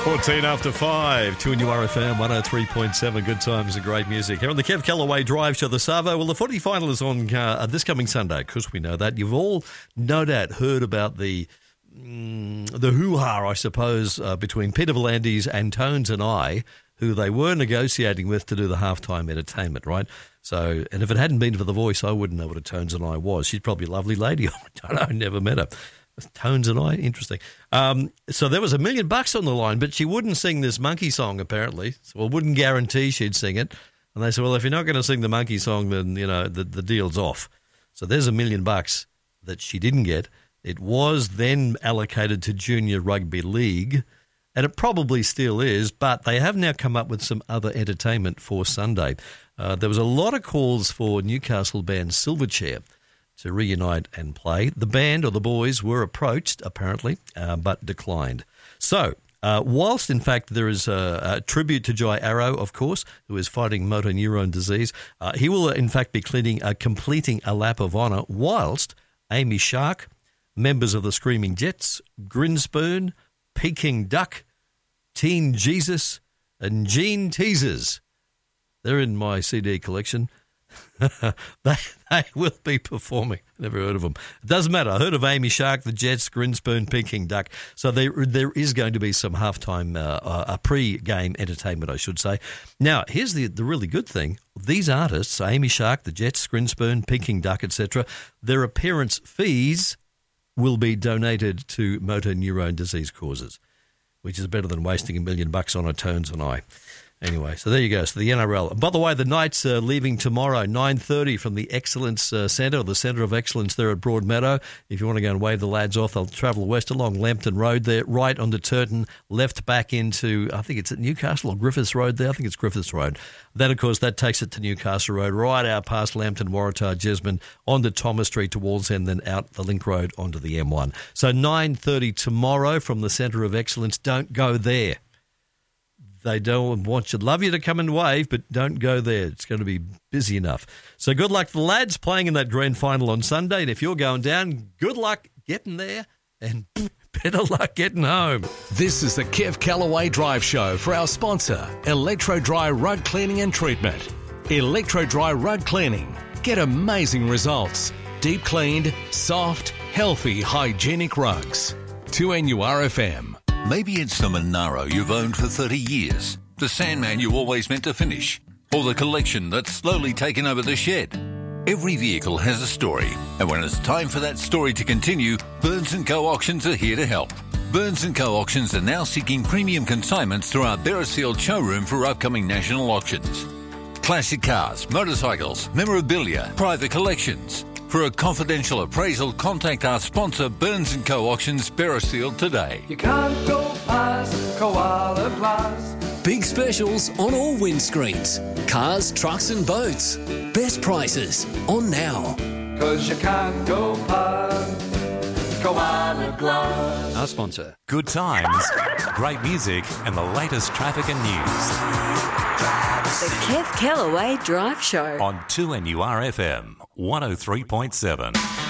14 after 5, 2 RFM 103.7. Good times and great music. Here on the Kev Callaway Drive Show, the Savo. Well, the footy final is on this coming Sunday. Of course, we know that. You've all, no doubt, heard about the hoo-ha, I suppose, between Peter V'landys and Tones and I, who they were negotiating with to do the halftime entertainment, right? So, and if it hadn't been for the voice, I wouldn't know what a Tones and I was. She's probably a lovely lady. I don't know, never met her. Tones and I, interesting. So there was $1 million on the line, but she wouldn't sing this monkey song, apparently. So I wouldn't guarantee she'd sing it. And they said, well, if you're not going to sing the monkey song, then, you know, the deal's off. So there's $1 million that she didn't get. It was then allocated to Junior Rugby League, and it probably still is, but they have now come up with some other entertainment for Sunday. There was a lot of calls for Newcastle band Silverchair to reunite and play. The band, or the boys, were approached, apparently, but declined. So, whilst, in fact, there is a tribute to Jai Arrow, of course, who is fighting motor neurone disease, he will, in fact, be completing a lap of honour, whilst Amy Shark, members of the Screaming Jets, Grinspoon, Peking Duck, Teen Jesus, and Gene Teasers, they're in my CD collection. they will be performing. Never heard of them. It doesn't matter. I heard of Amy Shark, the Jets, Grinspoon, Peking Duck. So there is going to be some halftime, a pre-game entertainment, I should say. Now, here's the really good thing. These artists, Amy Shark, the Jets, Grinspoon, Peking Duck, etc., their appearance fees will be donated to motor neurone disease causes, which is better than wasting $1 million on a Tones and I. Anyway, so there you go. So the NRL. By the way, the Knights are leaving tomorrow, 9:30 from the Excellence Centre, or the Centre of Excellence there at Broadmeadow. If you want to go and wave the lads off, they'll travel west along Lambton Road there, right onto Turton, left back into, I think it's at Newcastle or Griffiths Road there. I think it's Griffiths Road. Then, of course, that takes it to Newcastle Road, right out past Lambton, Waratah, Jesmond, onto Thomas Street to Wallsend, then out the Link Road onto the M1. So 9:30 tomorrow from the Centre of Excellence. Don't go there. They don't want you, love you to come and wave, but don't go there. It's going to be busy enough. So good luck to the lads playing in that grand final on Sunday. And if you're going down, good luck getting there and better luck getting home. This is the Kev Callaway Drive Show for our sponsor, Electro Dry Rug Cleaning and Treatment. Electro Dry Rug Cleaning. Get amazing results. Deep cleaned, soft, healthy, hygienic rugs. 2NURFM. Maybe it's the Monaro you've owned for 30 years, the Sandman you always meant to finish, or the collection that's slowly taken over the shed. Every vehicle has a story, and when it's time for that story to continue, Burns & Co. Auctions are here to help. Burns & Co. Auctions are now seeking premium consignments through our Beresfield showroom for upcoming national auctions. Classic cars, motorcycles, memorabilia, private collections. For a confidential appraisal, contact our sponsor, Burns & Co. Auctions, Beresfield today. You can't go past Koala Plus. Big specials on all windscreens. Cars, trucks and boats. Best prices on now. 'Cause you can't go past Koala Plus. Our sponsor. Good times, great music and the latest traffic and news. The Kev Callaway Drive Show On 2NURFM 103.7.